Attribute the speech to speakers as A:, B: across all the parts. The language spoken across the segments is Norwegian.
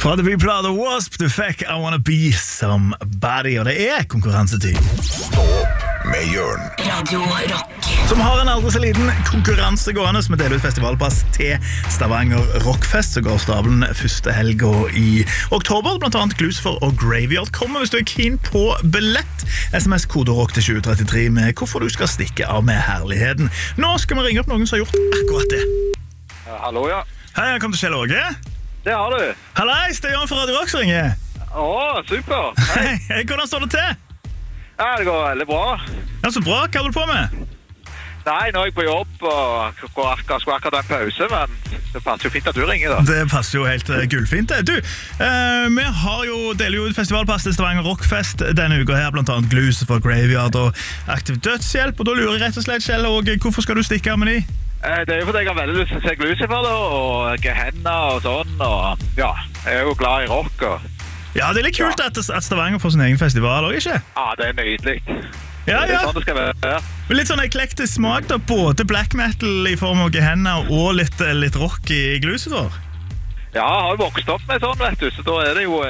A: Fra The People of the Wasp, du fikk I Wanna Be Somebody, og det konkurransetid.
B: Stå opp med Jørn.
C: Radio Rock.
A: Som har en aldri så liten konkurranse gående, som deler ut festivalpass til Stavanger Rockfest, så går stabelen første helga i oktober, blant annet Glucifer og Graveyard. Kommer hvis du keen på billett. SMS kode rock til 2033 med hvorfor du skal stikke av med herligheten. Nå skal vi ringe opp noen som har gjort akkurat det.
D: Hallo, ja.
A: Hei, jeg kom til Kjell Åge.
D: Det har du.
A: Hallais, det Jan fra Radio Rock som ringer.
D: Super.
A: Hei, hvordan står det til?
D: Ja, det går veldig bra.
A: Ja, så bra, hva holder du på med?
D: Nei, nå er jeg på jobb og skulle akkurat ha en pause, men det passer jo fint at du ringer da.
A: Det passer jo helt gullfint. Du, vi har jo deler jo ut festivalpass til Stavanger Rockfest denne uka her, blant annet Glucifer, Graveyard og Aktiv Dødshjelp, og da lurer jeg rett og slett, Kjell, og hvorfor skal du stikke av med de?
D: Det er jo fordi jeg har veldig lyst til å se Glucifer da, og Gehenna og sånn, og ja, jeg er jo glad i rock.
A: Ja, det er litt kult at Stavanger får sin egen festival, og ikke?
D: Ja, det er nydelig.
A: Ja.
D: Det er sånn det skal være.
A: Litt sånn eklektisk smak da, både black metal i form av Gehenna og litt rock i Glucifer.
D: Ja, jeg har jo vokst opp med sånn, vet du, så da er det jo,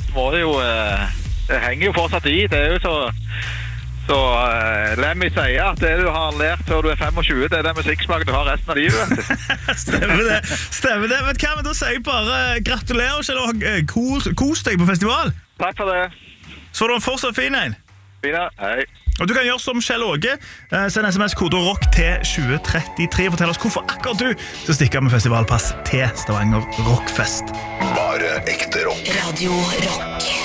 D: det henger jo fortsatt i, det er jo Så Lemmy sier at det du har lært før du er 25, det er den musikksmaken du har resten av livet, vet du.
A: Stemmer det. Vet du hva, men da sier jeg bare gratulerer, Kjell, og kos deg på festival.
D: Takk for det.
A: Så du en fortsatt fin en.
D: Fina, hei.
A: Og du kan gjøre som Kjell Åge, send SMS-kode ROCK til 2033, fortell oss hvorfor akkurat du skal stikke med festivalpass til Stavanger Rockfest.
B: Bare ekte rock.
C: Radio Rock.